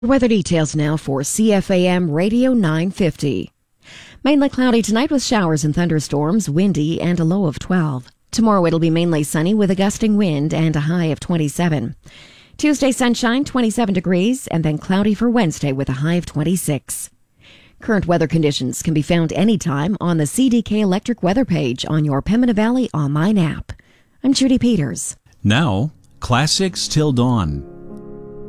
Weather details now for CFAM Radio 950. Mainly cloudy tonight with showers and thunderstorms, windy and a low of 12. Tomorrow it'll be mainly sunny with a gusting wind and a high of 27. Tuesday sunshine, 27 degrees, and then cloudy for Wednesday with a high of 26. Current weather conditions can be found anytime on the CDK Electric weather page on your Pembina Valley online app. I'm Judy Peters. Now, Classics Till Dawn.